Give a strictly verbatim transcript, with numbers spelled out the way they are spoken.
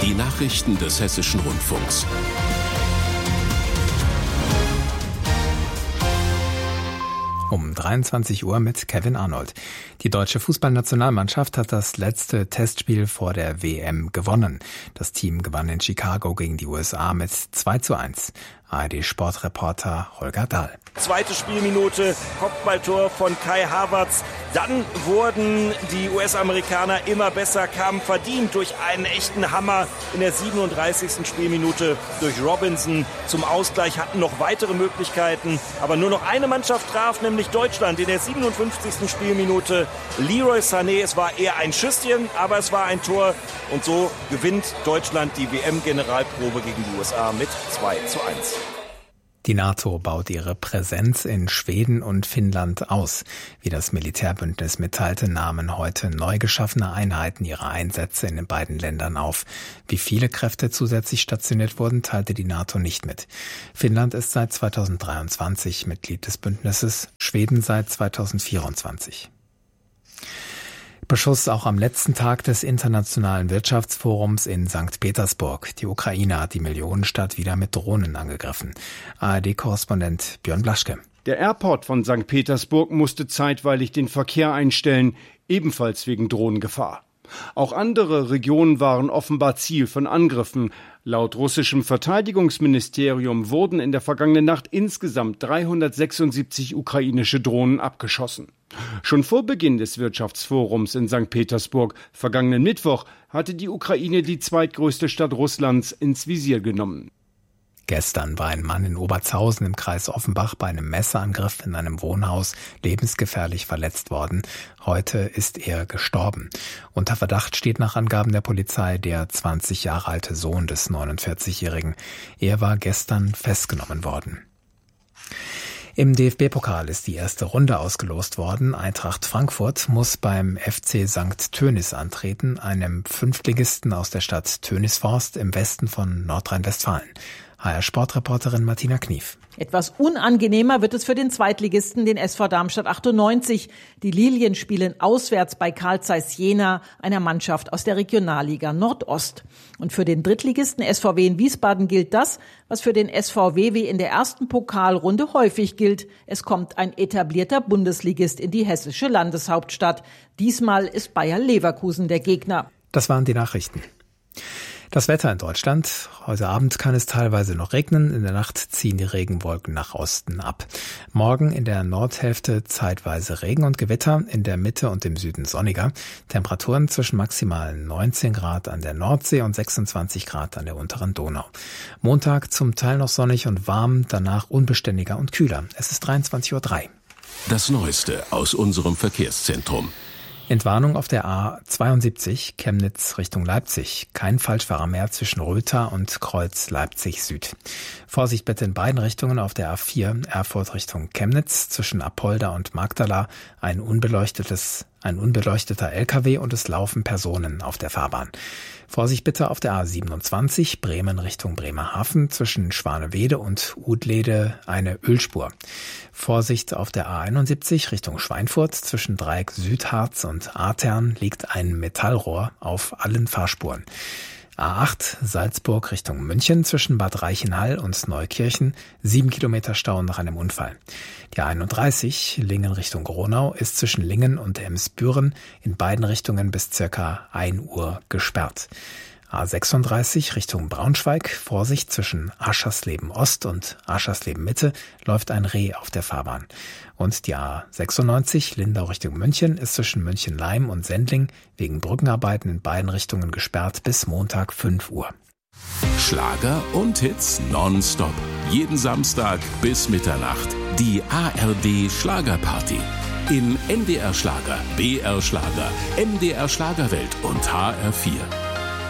Die Nachrichten des Hessischen Rundfunks. Um dreiundzwanzig Uhr mit Kevin Arnold. Die deutsche Fußballnationalmannschaft hat das letzte Testspiel vor der W M gewonnen. Das Team gewann in Chicago gegen die U S A mit zwei zu eins. A R D-Sportreporter Holger Dahl. Zweite Spielminute, Kopfballtor von Kai Havertz. Dann wurden die U S-Amerikaner immer besser, kamen verdient durch einen echten Hammer in der siebenunddreißigsten Spielminute durch Robinson zum Ausgleich, hatten noch weitere Möglichkeiten, aber nur noch eine Mannschaft traf, nämlich Deutschland in der siebenundfünfzigsten Spielminute. Leroy Sané, es war eher ein Schüsschen, aber es war ein Tor und so gewinnt Deutschland die W M-Generalprobe gegen die U S A mit zwei zu eins. Die NATO baut ihre Präsenz in Schweden und Finnland aus. Wie das Militärbündnis mitteilte, nahmen heute neu geschaffene Einheiten ihre Einsätze in den beiden Ländern auf. Wie viele Kräfte zusätzlich stationiert wurden, teilte die NATO nicht mit. Finnland ist seit zweitausenddreiundzwanzig Mitglied des Bündnisses, Schweden seit zweitausendvierundzwanzig. Beschuss auch am letzten Tag des Internationalen Wirtschaftsforums in Sankt Petersburg. Die Ukraine hat die Millionenstadt wieder mit Drohnen angegriffen. A R D-Korrespondent Björn Blaschke. Der Airport von Sankt Petersburg musste zeitweilig den Verkehr einstellen, ebenfalls wegen Drohnengefahr. Auch andere Regionen waren offenbar Ziel von Angriffen. Laut russischem Verteidigungsministerium wurden in der vergangenen Nacht insgesamt dreihundertsechsundsiebzig ukrainische Drohnen abgeschossen. Schon vor Beginn des Wirtschaftsforums in Sankt Petersburg vergangenen Mittwoch hatte die Ukraine die zweitgrößte Stadt Russlands ins Visier genommen. Gestern war ein Mann in Obertshausen im Kreis Offenbach bei einem Messerangriff in einem Wohnhaus lebensgefährlich verletzt worden. Heute ist er gestorben. Unter Verdacht steht nach Angaben der Polizei der zwanzig Jahre alte Sohn des neunundvierzigjährigen. Er war gestern festgenommen worden. Im D F B-Pokal ist die erste Runde ausgelost worden. Eintracht Frankfurt muss beim F C Sankt Tönis antreten, einem Fünftligisten aus der Stadt Tönisforst im Westen von Nordrhein-Westfalen. H R-Sportreporterin Martina Knief. Etwas unangenehmer wird es für den Zweitligisten, den S V Darmstadt achtundneunzig. Die Lilien spielen auswärts bei Carl Zeiss Jena, einer Mannschaft aus der Regionalliga Nordost. Und für den Drittligisten S V W in Wiesbaden gilt das, was für den S V W wie in der ersten Pokalrunde häufig gilt. Es kommt ein etablierter Bundesligist in die hessische Landeshauptstadt. Diesmal ist Bayer Leverkusen der Gegner. Das waren die Nachrichten. Das Wetter in Deutschland. Heute Abend kann es teilweise noch regnen. In der Nacht ziehen die Regenwolken nach Osten ab. Morgen in der Nordhälfte zeitweise Regen und Gewitter, in der Mitte und im Süden sonniger. Temperaturen zwischen maximal neunzehn Grad an der Nordsee und sechsundzwanzig Grad an der unteren Donau. Montag zum Teil noch sonnig und warm, danach unbeständiger und kühler. Es ist dreiundzwanzig Uhr drei. Das Neueste aus unserem Verkehrszentrum. Entwarnung auf der A zweiundsiebzig Chemnitz Richtung Leipzig. Kein Falschfahrer mehr zwischen Rötha und Kreuz Leipzig Süd. Vorsicht bitte in beiden Richtungen auf der A vier Erfurt Richtung Chemnitz zwischen Apolda und Magdala. Ein unbeleuchtetes, ein unbeleuchteter L K W und es laufen Personen auf der Fahrbahn. Vorsicht bitte auf der A siebenundzwanzig Bremen Richtung Bremerhaven zwischen Schwanewede und Udlede eine Ölspur. Vorsicht auf der A einundsiebzig Richtung Schweinfurt zwischen Dreieck Südharz und Artern liegt ein Metallrohr auf allen Fahrspuren. A acht Salzburg Richtung München zwischen Bad Reichenhall und Neukirchen, sieben Kilometer Stau nach einem Unfall. Die A einunddreißig Lingen Richtung Gronau ist zwischen Lingen und Emsbüren in beiden Richtungen bis circa ein Uhr gesperrt. A sechsunddreißig Richtung Braunschweig, Vorsicht zwischen Aschersleben Ost und Aschersleben Mitte läuft ein Reh auf der Fahrbahn. Und die A sechsundneunzig Lindau Richtung München ist zwischen München-Leim und Sendling wegen Brückenarbeiten in beiden Richtungen gesperrt bis Montag fünf Uhr. Schlager und Hits nonstop. Jeden Samstag bis Mitternacht. Die A R D Schlagerparty. In N D R Schlager, B R Schlager, M D R Schlagerwelt und H R vier.